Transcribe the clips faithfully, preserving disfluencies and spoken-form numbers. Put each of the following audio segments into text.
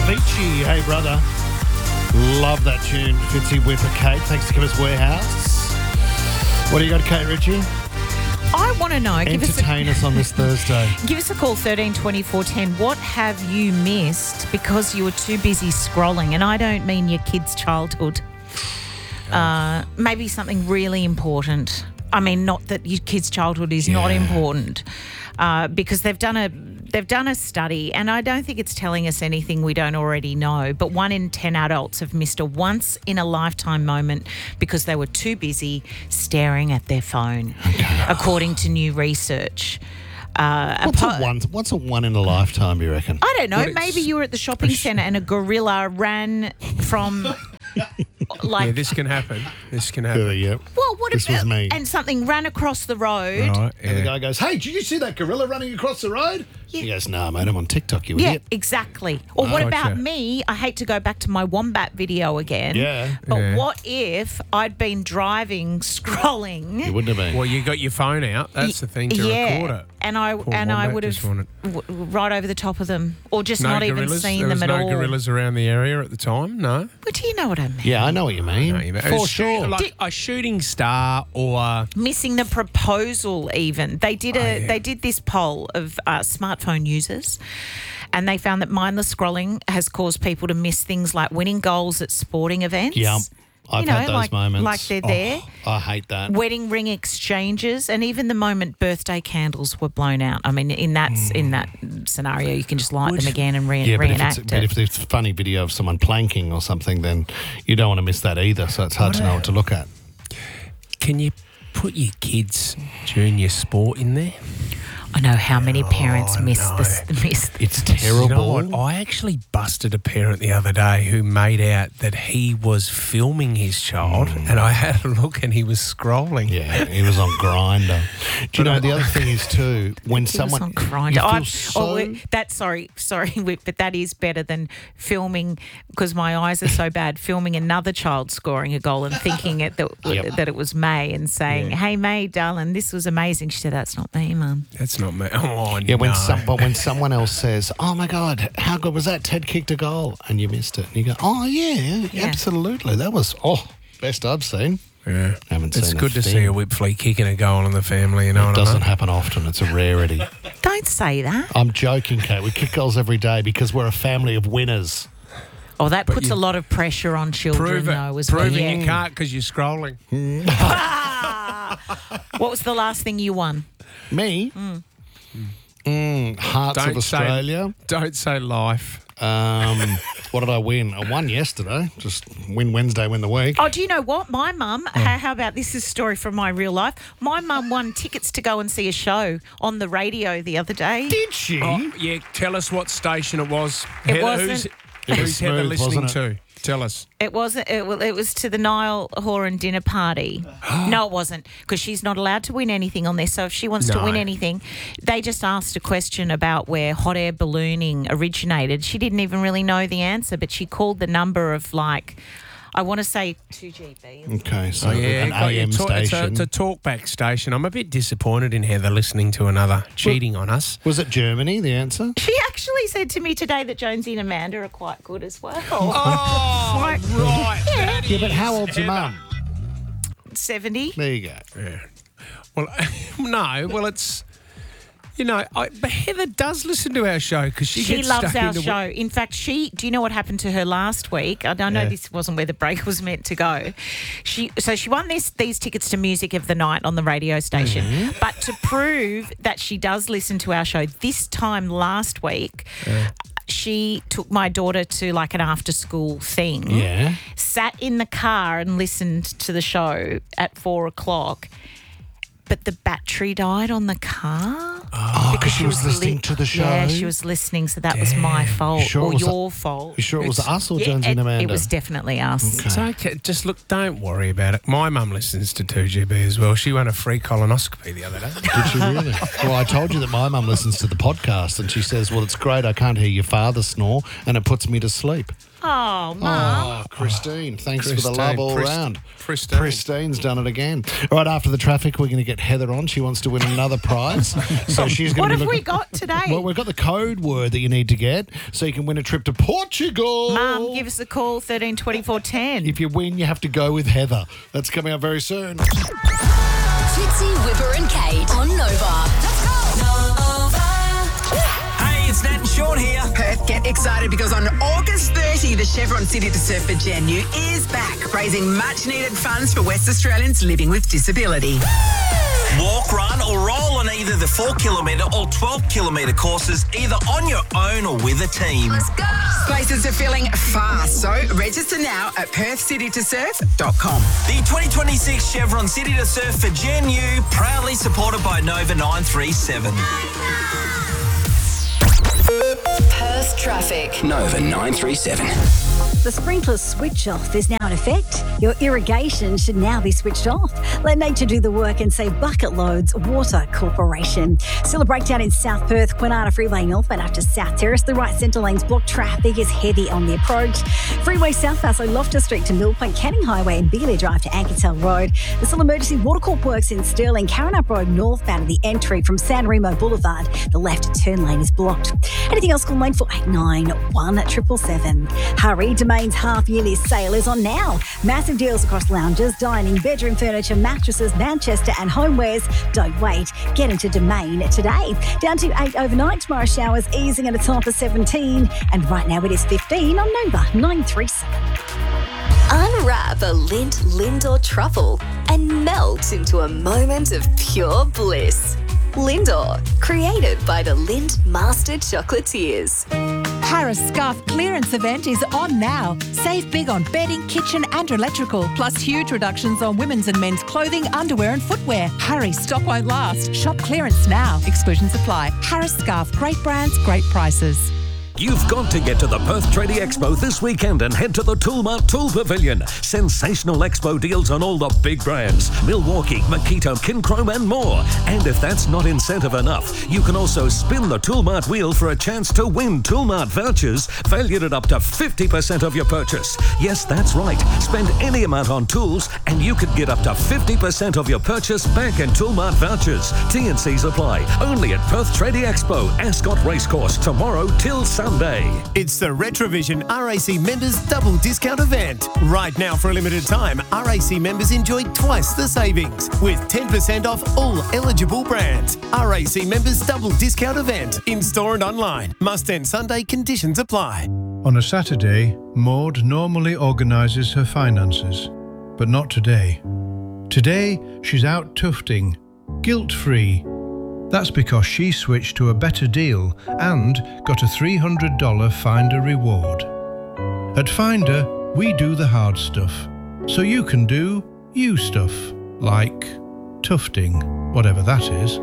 Avicii, Hey Brother. Love that tune. Fitzy Whipper, Kate. Thanks to Chemist Warehouse. What do you got, Kate Ritchie? I want to know. Give Entertain us, us, a, us on this Thursday. give us a call, thirteen twenty four ten. What have you missed because you were too busy scrolling? And I don't mean your kid's childhood. Uh, maybe something really important. I mean, not that your kid's childhood is Yeah. not important, uh, because they've done a they've done a study, and I don't think it's telling us anything we don't already know. But one in ten adults have missed a once in a lifetime moment because they were too busy staring at their phone, according to new research. Uh, What's po- a one? What's a one in a lifetime? You reckon? I don't know. Well, Maybe it's- you were at the shopping centre and a gorilla ran from, like, Yeah, this can happen. This can Yeah, happen. yeah. well, what This was about, me. and something ran across the road. Right, And the yeah. guy goes, "Hey, did you see that gorilla running across the road?" Yeah. He goes, "No, mate, I'm on TikTok, you Yeah, idiot." exactly. Or what Gotcha. about me? I hate to go back to my wombat video again. Yeah. But Yeah. what if I'd been driving, scrolling? You wouldn't have been. Well, you got your phone out. That's the thing to yeah, record it. and I Poor and I wombat would have just wanted- w- right over the top of them, or just No not even gorillas? seen there them was at no all. gorillas around the area at the time. No. But do you know what I mean? Yeah, I know what you mean. No, you mean- For it's sure. Like a shooting star or Missing the proposal. Even they did a Oh, yeah. they did this poll of uh, smartphone users, and they found that mindless scrolling has caused people to miss things like winning goals at sporting events. Yep. I've you know, had those like, moments. like they're Oh, there. I hate that. Wedding ring exchanges, and even the moment birthday candles were blown out. I mean, in that in that scenario, you can just light Would- them again and re- Yeah, but if, reenact it's, but it. if it's a funny video of someone planking or something, then you don't want to miss that either. So it's hard to know what to look at. can you put your kids' junior sport in there? I know how many parents Oh, miss no. this. Miss It's You terrible. know what? I actually busted a parent the other day who made out that he was filming his child, and I had a look and he was scrolling. Yeah, he was on Grinder. Do you know the other thing is too when He someone was on Grindr. you feel I- so oh, wait, that's sorry, sorry, Whip, but that is better than filming, because my eyes are so bad. Filming another child scoring a goal and thinking it that, Yep. that it was May and saying, Yeah. "Hey May, darling, this was amazing." She said, "That's not me, Mum." That's not me. Oh, yeah when no. some, but when someone else says, "Oh my God, how good was that? Ted kicked a goal," and you missed it, and you go, "Oh yeah, Yeah. absolutely, that was oh best I've seen." Yeah. Haven't It's seen a good to thing. see a whip flea kicking a goal in the family, you know It what doesn't I mean? happen often. It's a rarity. Don't say that. I'm joking, Kate. We kick goals every day because we're a family of winners. Oh, that puts you- a lot of pressure on children, Prove it. though, as well. Proving Yeah. you can't because you're scrolling. What was the last thing you won? Me, mm, Hearts Don't of Australia. say, don't say life. Um, what did I win? I won yesterday. Just win Wednesday, win the week. Oh, do you know what? My mum, how, how about this is a story from my real life? My mum won tickets to go and see a show on the radio the other day. Did she? Oh, yeah, tell us what station it was. It Heather, wasn't- Who's, It was who's Heather smooth, listening wasn't to? Tell us. It wasn't. It, wa- it was to the Niall Horan dinner party. No, it wasn't, because she's not allowed to win anything on this. So if she wants to No. win anything, they just asked a question about where hot air ballooning originated. She didn't even really know the answer, but she called the number of, like, I want to say two G B. Okay, so Oh, yeah, an got A your M talk- it's, a, station. it's a talkback station. I'm a bit disappointed in Heather listening to another cheating on us. Was it Germany, the answer? She actually said to me today that Jonesy and Amanda are quite good as well. Oh, Like- right. Yeah. that Yeah, but is how old's your Heather. mum? seventy. There you go. Yeah. Well, no. Well, it's you know, I, but Heather does listen to our show because she, She gets loves stuck our into show. In fact, she. Do you know what happened to her last week? I don't know. Yeah. This wasn't where the break was meant to go. She so she won this these tickets to Music of the Night on the radio station. Mm-hmm. But to prove that she does listen to our show, this time last week. She took my daughter to like an after school thing. Yeah. Sat in the car and listened to the show at four o'clock. But the battery died on the car. Oh, because she was listening li- to the show. Yeah, she was listening, so that was my fault sure or it was your fault. You sure it was It's- us or Yeah, Jonesy and it, Amanda? it was definitely us. Okay. It's okay. Just look, don't worry about it. My mum listens to two G B as well. She won a free colonoscopy the other day. Did she really? Well, I told you that my mum listens to the podcast and she says, well, it's great. I can't hear your father snore and it puts me to sleep. Oh, Mum. Oh, Christine, thanks for the Christine, love all Prist- round. Pristine. Pristine's done it again. Right after the traffic, we're going to get Heather on. She wants to win another prize. So she's going What to be have we looking- got today? Well, we've got the code word that you need to get so you can win a trip to Portugal. Mum, give us a call, thirteen twenty-four ten. If you win, you have to go with Heather. That's coming up very soon. Fitzy, Whipper and Kate on Nova. Let's go. Nova. Hey, it's Nat and Sean here. Perth, get excited because on August thirtieth, the Chevron City to Surf for Genu is back, raising much-needed funds for West Australians living with disability. Walk, run or roll on either the four kilometre or twelve kilometre courses, either on your own or with a team. Let's go. Places are filling fast, so register now at perth city to surf dot com. The twenty twenty-six Chevron City to Surf for Genu, proudly supported by Nova nine three seven. Perth traffic. Nova nine three seven. The sprinkler switch off is now in effect. Your irrigation should now be switched off. Let nature do the work and save bucket loads. Water Corporation. Still a breakdown in South Perth, Kwinana Freeway northbound after South Terrace. The right centre lane's blocked. Traffic is heavy on the approach. Freeway southbound, so Loftus Street to Mill Point, Canning Highway and Beeley Drive to Anketel Road. There's still emergency water corp works in Stirling. Carrinup Road northbound at the entry from San Remo Boulevard. The left turn lane is blocked. Anything else, call lane four eight nine one seven seven seven. Hurry, Domain's half-yearly sale is on now. Massive deals across lounges, dining, bedroom furniture, mattresses, Manchester and homewares. Don't wait. Get into Domain today. Down to eight overnight. Tomorrow showers easing at a top of seventeen. And right now it is fifteen on Nova nine three seven. Unwrap a Lindt Lindor truffle and melt into a moment of pure bliss. Lindor, created by the Lindt Master Chocolatiers. Harris Scarf clearance event is on now. Save big on bedding, kitchen and electrical, plus huge reductions on women's and men's clothing, underwear and footwear. Hurry, stock won't last. Shop clearance now. Exclusions apply. Harris Scarf, great brands, great prices. You've got to get to the Perth Tradie Expo this weekend and head to the Toolmart Tool Pavilion. Sensational expo deals on all the big brands. Milwaukee, Makito, Kinchrome and more. And if that's not incentive enough, you can also spin the Toolmart wheel for a chance to win Toolmart vouchers valued at up to fifty percent of your purchase. Yes, that's right. Spend any amount on tools and you could get up to fifty percent of your purchase back in Toolmart vouchers. T and Cs apply. Only at Perth Tradie Expo, Ascot Racecourse, tomorrow till Sunday. It's the Retrovision R A C members double discount event. Right now for a limited time, R A C members enjoy twice the savings with ten percent off all eligible brands. R A C members double discount event in store and online. Must end Sunday, conditions apply. On a Saturday, Maud normally organises her finances, but not today. Today, she's out tufting, guilt-free. That's because she switched to a better deal and got a three hundred dollars Finder reward. At Finder, we do the hard stuff, so you can do you stuff, like tufting, whatever that is.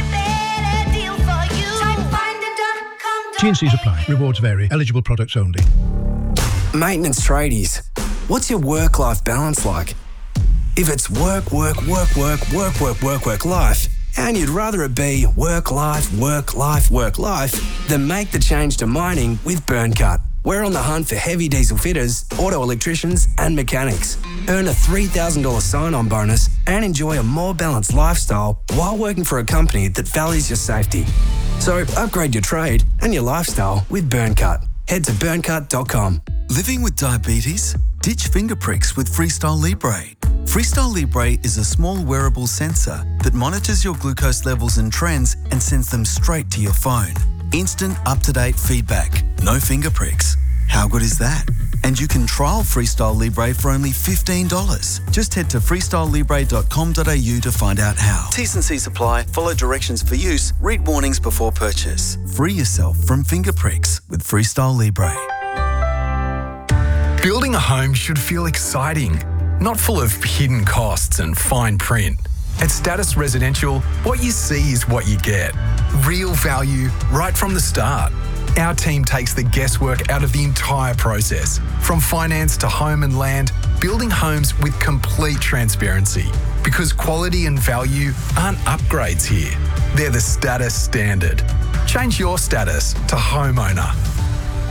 T and Cs apply. Rewards vary. Eligible products only. Maintenance tradies, what's your work-life balance like? If it's work, work, work, work, work, work, work, work, life, and you'd rather it be work, life, work, life, work, life, then make the change to mining with BurnCut. We're on the hunt for heavy diesel fitters, auto electricians and mechanics. Earn a three thousand dollars sign-on bonus and enjoy a more balanced lifestyle while working for a company that values your safety. So upgrade your trade and your lifestyle with BurnCut. Head to burn cut dot com. Living with diabetes? Ditch finger pricks with Freestyle Libre. Freestyle Libre is a small wearable sensor that monitors your glucose levels and trends and sends them straight to your phone. Instant, up-to-date feedback. No finger pricks. How good is that? And you can trial Freestyle Libre for only fifteen dollars. Just head to freestyle libre dot com dot a u to find out how. T's and C's apply. Follow directions for use. Read warnings before purchase. Free yourself from finger pricks with Freestyle Libre. Building a home should feel exciting, not full of hidden costs and fine print. At Status Residential, what you see is what you get. Real value right from the start. Our team takes the guesswork out of the entire process, from finance to home and land, building homes with complete transparency. Because quality and value aren't upgrades here. They're the Status standard. Change your status to homeowner.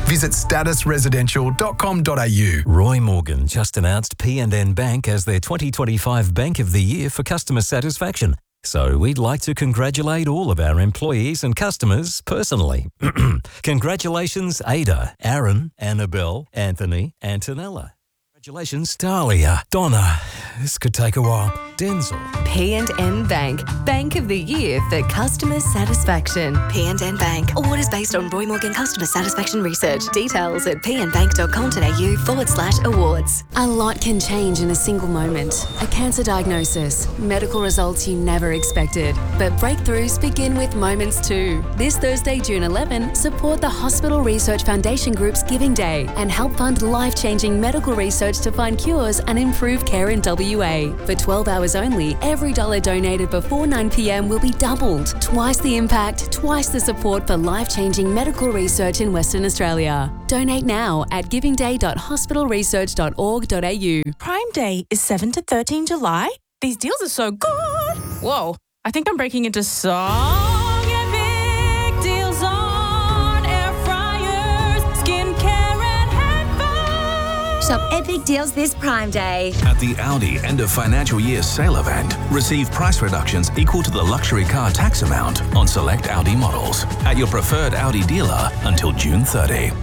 Visit status residential dot com dot a u. Roy Morgan just announced P and N Bank as their twenty twenty-five Bank of the Year for customer satisfaction. So we'd like to congratulate all of our employees and customers personally. Congratulations, Ada, Aaron, Annabelle, Anthony, Antonella. Congratulations, Dahlia, Donna. This could take a while. Denzel. P and N Bank, Bank of the Year for customer satisfaction. P and N Bank. Awards based on Roy Morgan customer satisfaction research. Details at p n bank dot com dot a u forward slash awards. A lot can change in a single moment. A cancer diagnosis, medical results you never expected. But breakthroughs begin with moments too. This Thursday, June eleventh, support the Hospital Research Foundation Group's Giving Day and help fund life-changing medical research to find cures and improve care in W A. For twelve hours only, every dollar donated before nine p m will be doubled. Twice the impact, twice the support for life-changing medical research in Western Australia. Donate now at giving day dot hospital research dot org dot a u. Prime Day is seven to thirteen July. These deals are so good. Whoa, I think I'm breaking into song epic deals on air fryers, skincare and headphones. Shop epic deals this Prime Day. At the Audi end of financial year sale event, receive price reductions equal to the luxury car tax amount on select Audi models at your preferred Audi dealer until June thirtieth.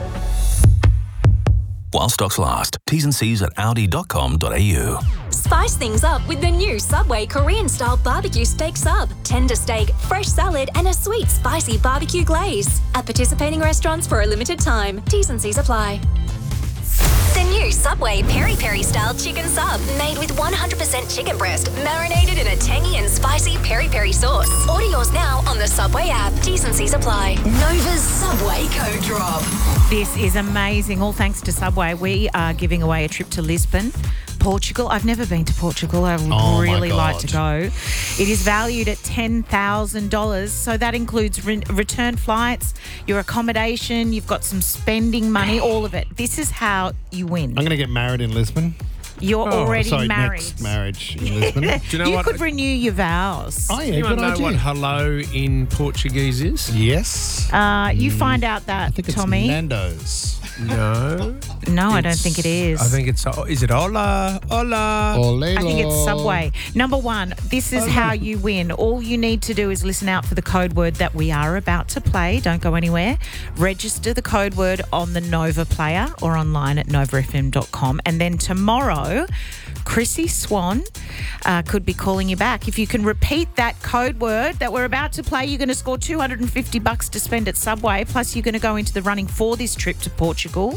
While stocks last. T's and C's at audi dot com dot a u. Spice things up with the new Subway Korean-style barbecue steak sub. Tender steak, fresh salad, and a sweet, spicy barbecue glaze. At participating restaurants for a limited time. T's and C's apply. The new Subway Peri Peri style chicken sub, made with one hundred percent chicken breast, marinated in a tangy and spicy peri peri sauce. Order yours now on the Subway app. T's and C's apply. Nova's Subway Code Drop. This is amazing. All thanks to Subway. We are giving away a trip to Lisbon, Portugal. I've never been to Portugal. I would Oh, my really like God. to go. It is valued at ten thousand dollars. So that includes re- return flights, your accommodation, you've got some spending money, all of it. This is how you win. I'm going to get married in Lisbon. You're Oh, already sorry, married. next marriage in Lisbon. Do you know you what? could renew your vows. Oh, yeah, you want good to know idea. what hello in Portuguese is? Yes. Uh, you find out that, I think it's Tommy. Nando's. No. No, I don't It's- think it is. I think it's, is it hola, hola? Olelo. I think it's Subway. Number one, this is how you win. All you need to do is listen out for the code word that we are about to play. Don't go anywhere. Register the code word on the Nova player or online at nova f m dot com. And then tomorrow, Chrissy Swan uh, could be calling you back. If you can repeat that code word that we're about to play, you're going to score two hundred fifty bucks to spend at Subway. Plus, you're going to go into the running for this trip to Portugal.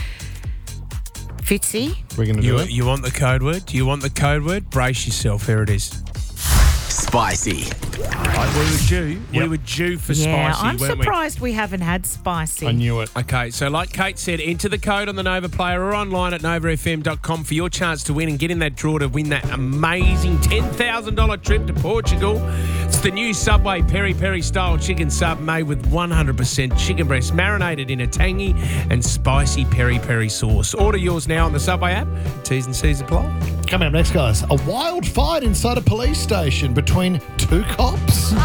Fitzy? We're going to do You, it. you want the code word? Do you want the code word? Brace yourself. Here it is. Spicy. Right, we were due. We Yep. were due for Yeah, spicy, I'm weren't we? surprised we haven't had spicy. I knew it. Okay, so like Kate said, enter the code on the Nova player or online at nova f m dot com for your chance to win and get in that draw to win that amazing ten thousand dollars trip to Portugal. It's the new Subway Peri Peri style chicken sub made with one hundred percent chicken breast marinated in a tangy and spicy peri peri sauce. Order yours now on the Subway app. T's and C's apply. Coming up next, guys, a wild fight inside a police station between two cops.